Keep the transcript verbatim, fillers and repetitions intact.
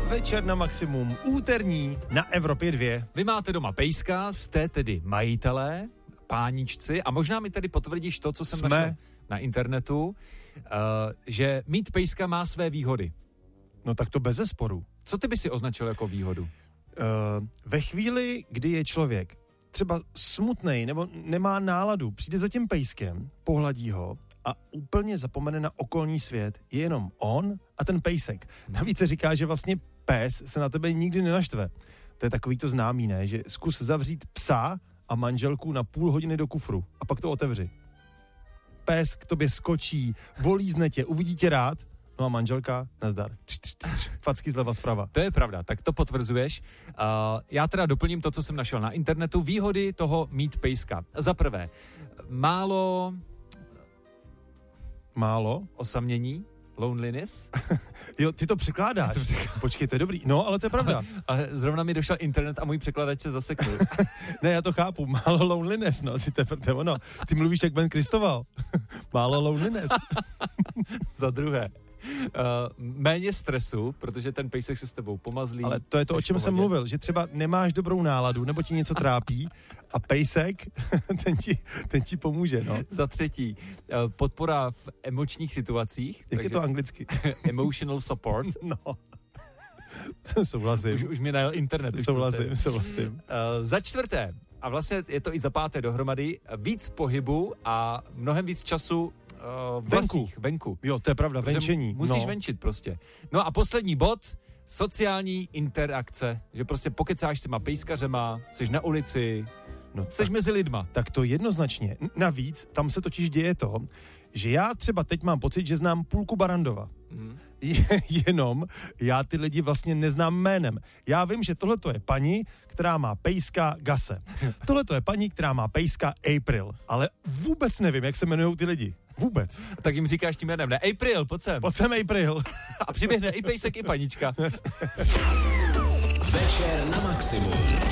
Večer na maximum, úterní na Evropě dva. Vy máte doma pejska, jste tedy majitelé, páničci a možná mi tady potvrdíš to, co jsem Jsme. našel na internetu, uh, že mít pejska má své výhody. No tak to bezesporu. Co ty by si označil jako výhodu? Uh, ve chvíli, kdy je člověk třeba smutnej nebo nemá náladu, přijde za tím pejskem, pohladí ho a úplně zapomene na okolní svět. Je jenom on a ten pejsek. Navíc se říká, že vlastně pes se na tebe nikdy nenaštve. To je takový to známý, ne? Že zkus zavřít psa a manželku na půl hodiny do kufru a pak to otevři. Pes k tobě skočí, volízne tě, uvidí tě rád, no a manželka, nazdar. Tř, tř, tř, facky zleva zprava. To je pravda, tak to potvrzuješ. Uh, já teda doplním to, co jsem našel na internetu. Výhody toho mít pejska. Za prvé, málo... Málo? Osamění, loneliness. Jo, ty to překládáš. To překládám. Počkej, to je dobrý. No, ale to je pravda. Ale, ale zrovna mi došel internet a můj překladač se zasekl. Ne, já to chápu. Málo loneliness, no. Ty, te, te, ono. Ty mluvíš jak Ben Kristoval. Málo loneliness. Za druhé. Uh, méně stresu, protože ten pejsek se s tebou pomazlí. Ale to je to, o čem jsem mluvil, že třeba nemáš dobrou náladu, nebo ti něco trápí a pejsek, ten ti, ten ti pomůže, no. Za třetí, uh, podpora v emočních situacích. Jak je to anglicky? Emotional support. No. Souhlasím. Už, už mi najel internet. Souhlasím, souhlasím. Uh, za čtvrté, a vlastně je to i za páté dohromady, víc pohybu a mnohem víc času Uh, v venku. lesích, venku. Jo, to je pravda, venčení. Musíš no. venčit prostě. No a poslední bod, sociální interakce, že prostě pokecáš s těma pejskařema, jsi na ulici, no, jsi tak, mezi lidma. Tak to jednoznačně. Navíc, tam se totiž děje to, že já třeba teď mám pocit, že znám půlku Barandova. Mm. Je, jenom já ty lidi vlastně neznám jménem. Já vím, že tohle to je paní, která má pejska Gase. Tohle to je paní, která má pejska April. Ale vůbec nevím, jak se jmenují ty lidi. Vůbec. Tak jim říkáš tím jménem, ne? April, pojď sem. Pojď sem, April. A přiběhne i pejsek, i panička. Večer na maximum.